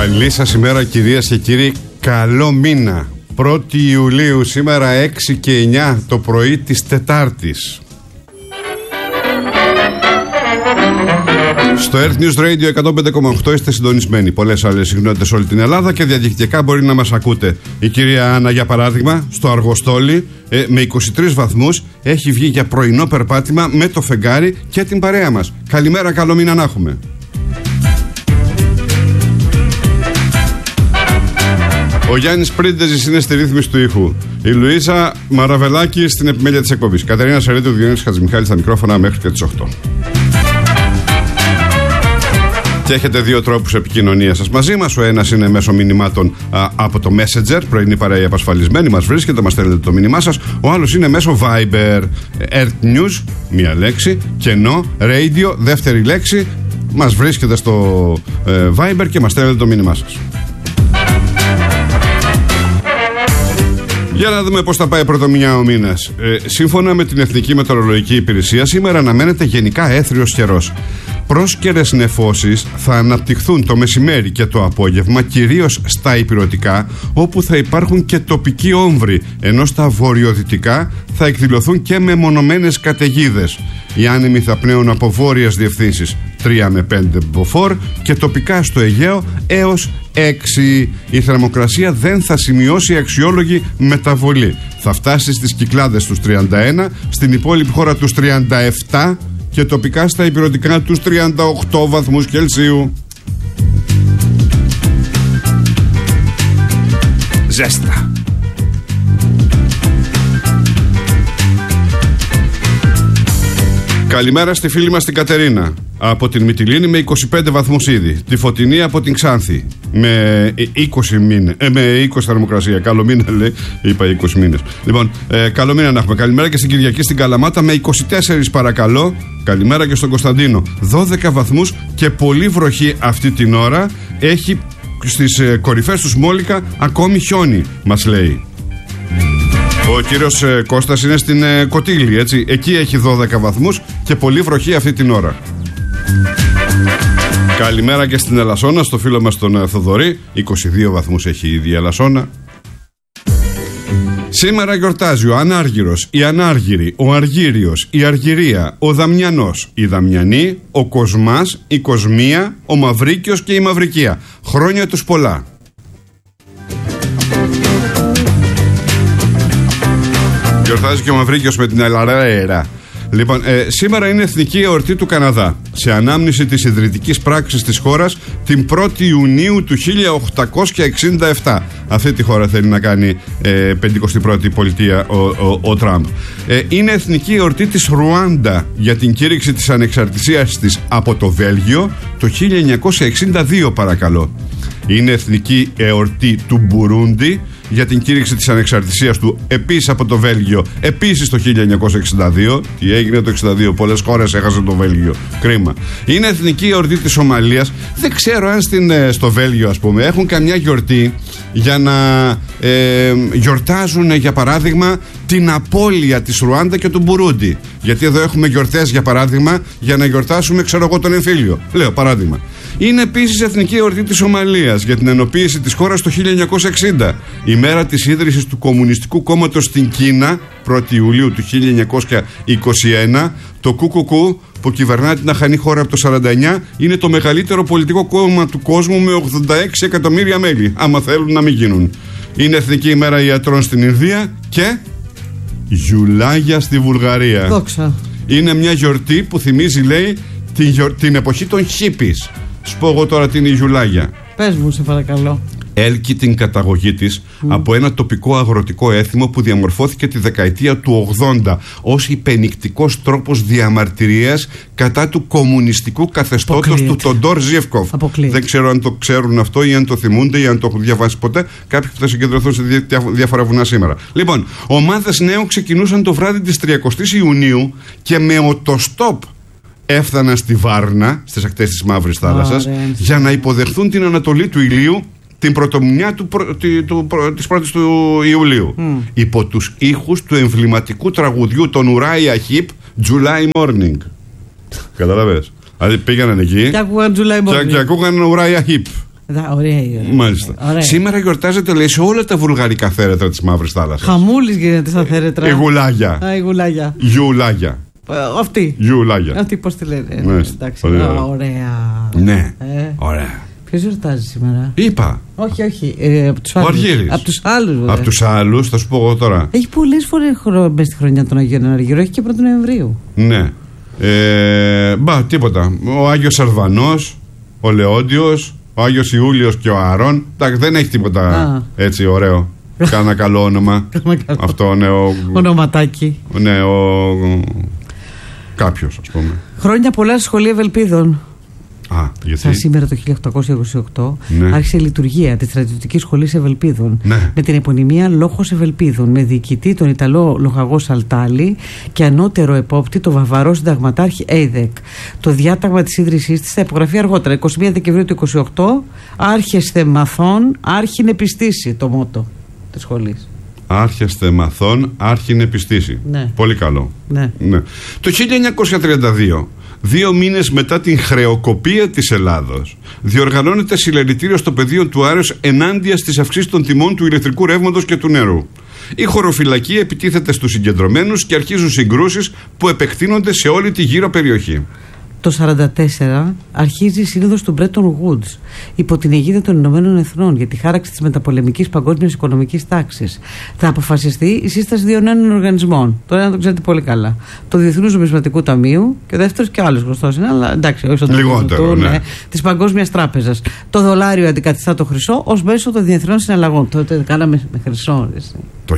Καλή σας ημέρα κυρίες και κύριοι. Καλό μήνα. 1η Ιουλίου, σήμερα 6 και 9 το πρωί της Τετάρτης. Στο Earth News Radio 105,8 είστε συντονισμένοι. Πολλές άλλες συχνότητες σε όλη την Ελλάδα και διαδικτυακά μπορεί να μας ακούτε. Η κυρία Άννα, για παράδειγμα, στο Αργοστόλι με 23 βαθμούς έχει βγει για πρωινό περπάτημα με το φεγγάρι και την παρέα μας. Καλημέρα, καλό μήνα να έχουμε. Ο Γιάννης Πρίντεζης είναι στη ρύθμιση του ήχου. Η Λουίζα Μαραβελάκη στην επιμέλεια της εκπομπής. Κατερίνα Σερέτου, Διονύσης Χατζημιχάλης στα μικρόφωνα μέχρι και τις 8. Και έχετε δύο τρόπους επικοινωνίας σας μαζί μας. Ο ένας είναι μέσω μηνυμάτων από το Messenger, πρωινή παρέα απασφαλισμένη, μας βρίσκεται, μας στέλνετε το μήνυμά σας. Ο άλλος είναι μέσω Viber, Earth News, μία λέξη, κενό, Radio, δεύτερη λέξη. Μας βρίσκεται στο Viber και μας στέλνετε το μήνυμά σας. Για να δούμε πώς θα πάει πρωτομηνιά ο μήνας. Σύμφωνα με την Εθνική Μετεωρολογική Υπηρεσία, σήμερα αναμένεται γενικά έθριος καιρός. Πρόσκαιρες νεφώσεις θα αναπτυχθούν το μεσημέρι και το απόγευμα, κυρίως στα ηπειρωτικά, όπου θα υπάρχουν και τοπικοί όμβροι, ενώ στα βορειοδυτικά θα εκδηλωθούν και μεμονωμένες καταιγίδες. Οι άνεμοι θα πνέουν από βόρειες διευθύνσεις 3 με 5 μποφόρ και τοπικά στο Αιγαίο έως 6. Η θερμοκρασία δεν θα σημειώσει αξιόλογη μεταβολή. Θα φτάσει στις Κυκλάδες τους 31, στην υπόλοιπη χώρα τους 37 και τοπικά στα ηπειρωτικά τους 38 βαθμούς Κελσίου. Ζέστα. Καλημέρα στη φίλη μας την Κατερίνα από την Μυτιλήνη με 25 βαθμούς ήδη. Τη Φωτεινή από την Ξάνθη με 20 θερμοκρασία. Καλό μήνα, λέει, είπα 20 μήνες. Λοιπόν, καλό μήνα να έχουμε. Καλημέρα και στην Κυριακή στην Καλαμάτα με 24 παρακαλώ. Καλημέρα και στον Κωνσταντίνο. 12 βαθμούς και πολύ βροχή αυτή την ώρα. Έχει στις κορυφές του Σμόλικα ακόμη χιόνι, μας λέει. Ο κύριος Κώστας είναι στην Κωτήλη, έτσι. Εκεί έχει 12 βαθμούς και πολύ βροχή αυτή την ώρα. Καλημέρα και στην Ελασσόνα, στο φίλο μας τον Θοδωρή. 22 βαθμούς έχει ήδη η Ελασσόνα. Σήμερα γιορτάζει ο Ανάργυρος, η Ανάργυρη, ο Αργύριος, η Αργυρία, ο Δαμιανός, η Δαμιανή, ο Κοσμάς, η Κοσμία, ο Μαυρίκιος και η Μαυρικία. Χρόνια τους πολλά. Γιορτάζει και ο Μαυρίκιος με την Ελαρέρα. Λοιπόν, σήμερα είναι εθνική εορτή του Καναδά. Σε ανάμνηση της ιδρυτικής πράξης της χώρας την 1η Ιουνίου του 1867. Αυτή τη χώρα θέλει να κάνει 51η πολιτεία ο Τραμπ. Είναι εθνική εορτή της Ρουάντα για την κήρυξη της ανεξαρτησίας της από το Βέλγιο το 1962 παρακαλώ. Είναι εθνική εορτή του Μπουρούντι για την κήρυξη της ανεξαρτησίας του επίσης από το Βέλγιο, επίσης το 1962. Τι έγινε το 1962, πολλές χώρες έχασε το Βέλγιο. Κρίμα. Είναι εθνική εορτή της Σομαλίας. Δεν ξέρω αν στο Βέλγιο, ας πούμε, έχουν καμιά γιορτή για να γιορτάζουν, για παράδειγμα, την απώλεια της Ρουάντα και του Μπουρούντι. Γιατί εδώ έχουμε γιορτές, για παράδειγμα, για να γιορτάσουμε, ξέρω εγώ, τον εμφύλιο. Λέω παράδειγμα. Είναι επίσης εθνική εορτή της Σομαλίας για την ενοποίηση της χώρας το 1960. Η μέρα της ίδρυσης του Κομμουνιστικού Κόμματος στην Κίνα, 1η Ιουλίου του 1921. Το ΚΚΚ, που κυβερνά την αχανή χώρα από το 49, είναι το μεγαλύτερο πολιτικό κόμμα του κόσμου με 86 εκατομμύρια μέλη. Άμα θέλουν να μην γίνουν. Είναι εθνική ημέρα ιατρών στην Ινδία και Γιουλάγια στη Βουλγαρία. Δόξα. Είναι μια γιορτή που θυμίζει, λέει, την εποχή των χίπης. Σου πω εγώ τώρα τι είναι η Γιουλάγια. Πες μου, σε παρακαλώ. Έλκει την καταγωγή της από ένα τοπικό αγροτικό έθιμο που διαμορφώθηκε τη δεκαετία του 80 ως υπενικτικός τρόπος διαμαρτυρίας κατά του κομμουνιστικού καθεστώτος του Τοντόρ Ζίευκοφ. Δεν ξέρω αν το ξέρουν αυτό ή αν το θυμούνται ή αν το έχουν διαβάσει ποτέ. Κάποιοι που θα συγκεντρωθούν σε διάφορα βουνά σήμερα. Λοιπόν, ομάδες νέων ξεκινούσαν το βράδυ της 30ης Ιουνίου και με οτοστόπ έφταναν στη Βάρνα, στις ακτές της Μαύρης Θάλασσας, για να υποδεχθούν την ανατολή του ηλίου την πρωτομηνιά της 1ης του Ιουλίου. Υπό τους ήχους του εμβληματικού τραγουδιού των Uriah Heep, July Morning. Καταλαβες. Δηλαδή πήγαιναν εκεί και ακούγαν July Morning και ακούγαν Uriah Heep. Ωραία. Μάλιστα. Ωραία. Σήμερα γιορτάζεται, λέει, σε όλα τα βουλγαρικά θέρετρα της Μαύρης Θάλασσας. Χαμούλης γίνεται στα θέρετρα. Η γουλάγια. Η γουλάγια. Γιουλάγια. Αυτή. Γιουλάγια. Αυτή πώς τη λένε. Εντάξει. Ωραία. Ναι. Ωραία. Ποιος γιορτάζει σήμερα? Είπα. Όχι. Από τους άλλους. Ο Αργύρης. Από τους άλλους. Από τους άλλους, θα σου πω εγώ τώρα. Έχει πολλές φορές μες στη χρονιά των Αγίων Αργύρου. Έχει και 1 Νοεμβρίου. Ναι. Τίποτα. Ο Άγιος Αρβανός, ο Λεόντιος, ο Άγιος Ιούλιος και ο Άρων. Δεν έχει τίποτα έτσι ωραίο. Κάνα καλό όνομα. Αυτό, ναι. Ονοματάκι. Ναι, κάποιος, ας πούμε. Χρόνια πολλά στη Σχολή Ευελπίδων. Γιατί? Σαν σήμερα το 1828 άρχισε η λειτουργία της Στρατιωτικής Σχολής Ευελπίδων με την επωνυμία Λόγος Ευελπίδων, με διοικητή τον Ιταλό λοχαγό Σαλτάλη και ανώτερο επόπτη τον Βαβαρό συνταγματάρχη Έιδεκ. Το διάταγμα της ίδρυσής της θα υπογραφεί αργότερα, 21 Δεκεμβρίου του 28. Άρχεστε μαθών, άρχινε πιστήσει, το μότο της σχολής. Άρχεστε μαθών, άρχινε πιστήσει. Ναι. Πολύ καλό. Ναι. Το 1932, 2 μήνες μετά την χρεοκοπία της Ελλάδος, διοργανώνεται συλλαλητήριο στο πεδίο του Άρεως ενάντια στις αυξήσεις των τιμών του ηλεκτρικού ρεύματος και του νερού. Η χωροφυλακή επιτίθεται στους συγκεντρωμένους και αρχίζουν συγκρούσεις που επεκτείνονται σε όλη τη γύρω περιοχή. Το 1944 αρχίζει η σύνοδος του Bretton Woods υπό την αιγίδα των Ηνωμένων Εθνών για τη χάραξη της μεταπολεμικής παγκόσμιας οικονομικής τάξης. Θα αποφασιστεί η σύσταση 2 νέων οργανισμών. Το ένα το ξέρετε πολύ καλά. Το Διεθνούς Νομισματικού Ταμείου και ο δεύτερος και άλλος γνωστός είναι, αλλά εντάξει, όχι στον λιγότερο, της Παγκόσμιας Τράπεζας. Το δολάριο αντικαθιστά το χρυσό ως μέσο των διεθνών συναλλαγών. Τότε κάναμε με χρυσό. Το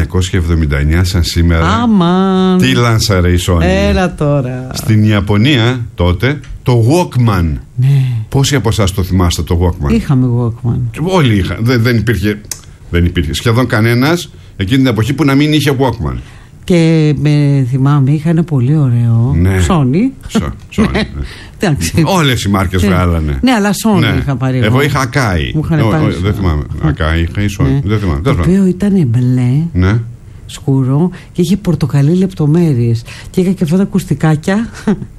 1979, σαν σήμερα, τι λάνσαρε η Sony? Έλα τώρα. Στην Ιαπωνία τότε το Walkman. Ναι. Πόσοι από εσάς το θυμάστε το Walkman? Είχαμε Walkman. Όλοι είχαν. Δεν υπήρχε σχεδόν κανένας εκείνη την εποχή που να μην είχε Walkman. Και θυμάμαι, είχαν πολύ ωραίο. Ναι. Sony. Sony. Όλες οι μάρκες βγάλανε. Ναι, αλλά Sony είχα πάρει. Εγώ είχα Akai. Δεν θυμάμαι. Akai είχα ή Sony. Δεν θυμάμαι. Το οποίο ήταν μπλε. Ναι. Σκούρο και είχε πορτοκαλί λεπτομέρειες. Και είχα και αυτά τα ακουστικάκια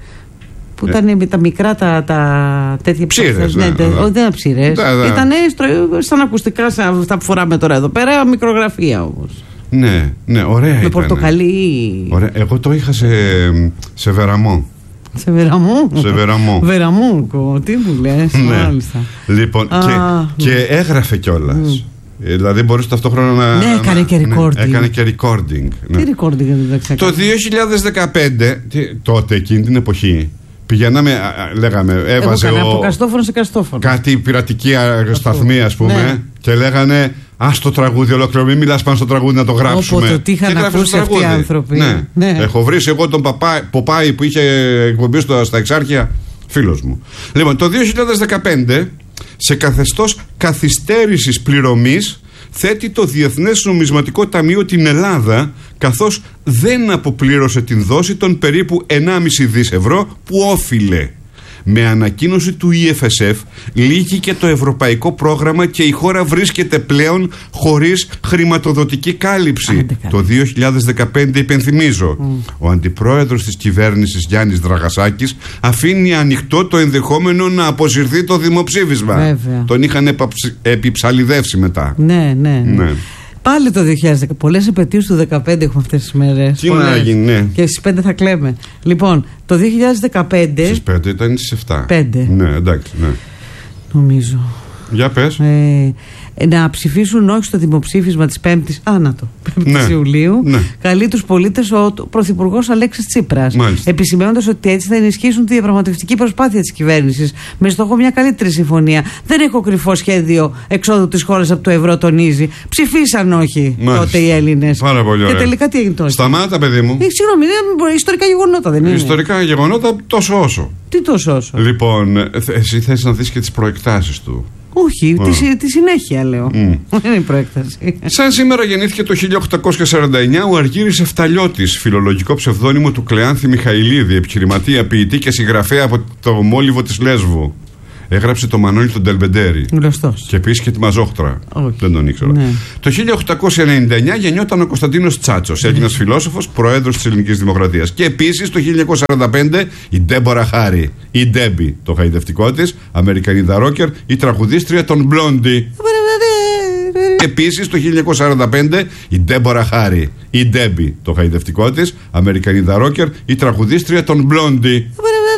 που ήταν με τα μικρά τα τέτοια ψήρες. Δεν ήταν ψήρες. Ήταν σαν ακουστικά, αυτά που φοράμε τώρα εδώ πέρα, μικρογραφία όμως. Ναι, ωραία. Με πορτοκαλί. Ωραία. Εγώ το είχα σε Βεραμό. Σε Βεραμό. Βεραμούκο, τι μου λες? Μάλιστα. Λοιπόν, και έγραφε κιόλας. Δηλαδή μπορούσε ταυτόχρονα να. Ναι, έκανε και recording. Έκανε και recording. Τι recording δεν ξέρω. Το 2015, τότε εκείνη την εποχή, πηγαίναμε, λέγαμε, έβαζε από καστόφωνο σε καστόφωνο. Κάτι πειρατική σταθμή, ας πούμε, και λέγανε ας το τραγούδι ολόκληρο, μην μιλάς πάνω στο τραγούδι να το γράψουμε. Όποτε τι είχαν ακούσει αυτοί οι άνθρωποι. Ναι. Έχω βρει εγώ τον Ποπάη που είχε εκπομπή στα Εξάρχεια, φίλος μου. Λοιπόν, το 2015, σε καθεστώς καθυστέρησης πληρωμής, θέτει το Διεθνές Νομισματικό Ταμείο την Ελλάδα, καθώς δεν αποπλήρωσε την δόση των περίπου 1,5 δις ευρώ που όφιλε. Με ανακοίνωση του EFSF λύγει και το ευρωπαϊκό πρόγραμμα και η χώρα βρίσκεται πλέον χωρίς χρηματοδοτική κάλυψη. Το 2015, υπενθυμίζω, ο αντιπρόεδρος της κυβέρνησης Γιάννης Δραγασάκης αφήνει ανοιχτό το ενδεχόμενο να αποσυρθεί το δημοψήφισμα. Βέβαια. Τον είχαν επιψαλιδεύσει μετά. Ναι. Πάλι το 2010. Πολλές επετείους του 2015 έχουμε αυτές τις μέρες. Τι να γίνει, ναι. Και στις 5 θα κλαίμε. Λοιπόν, το 2015. Στις 5 ήταν στις 7. 5. Ναι, εντάξει, ναι. Νομίζω. Για πες. Να ψηφίσουν όχι στο δημοψήφισμα της 5ης Ιουλίου. Ναι. Καλεί τους πολίτες ο Πρωθυπουργός Αλέξης Τσίπρας. Επισημαίνοντας ότι έτσι θα ενισχύσουν τη διαπραγματευτική προσπάθεια της κυβέρνησης με στόχο μια καλύτερη συμφωνία. Δεν έχω κρυφό σχέδιο εξόδου της χώρας από το ευρώ, τονίζει. Ψηφίσαν όχι τότε οι Έλληνες. Πάρα πολύ ωραία. Και τελικά τι έγινε τώρα? Σταμάτα, παιδί μου. Συγγνώμη, ιστορικά γεγονότα δεν είναι? Ιστορικά γεγονότα τόσο όσο. Τι τόσο όσο? Λοιπόν, εσύ θες να δεις και τις προεκτάσεις του. Όχι, τη συνέχεια λέω. Δεν είναι η προέκταση. Σαν σήμερα γεννήθηκε το 1849 ο Αργύρης Εφταλιώτης, φιλολογικό ψευδόνυμο του Κλεάνθη Μιχαηλίδη, επιχειρηματία, ποιητή και συγγραφέα από το Μόλιβο της Λέσβου. Έγραψε το Μανώλη τον Τελβεντέρη. Γνωστός. Και επίσης και τη Μαζόχτρα. Όχι. Δεν τον ήξερα. Ναι. Το 1899 γεννιόταν ο Κωνσταντίνος Τσάτσος, Έλληνας φιλόσοφος, πρόεδρος της Ελληνικής Δημοκρατίας. Και επίσης το 1945 η Ντέμπορα Χάρι, η Ντέμπι, το χαϊδευτικό της, Αμερικανίδα ρόκερ, η τραγουδίστρια των Μπλόντι. Επίσης το 1945 η Ντέμπορα Χάρι, η Ντέμπι, το χαϊδευτικό της, Αμερικανίδα ρόκερ, η τραγουδίστρια των Μπλόντι.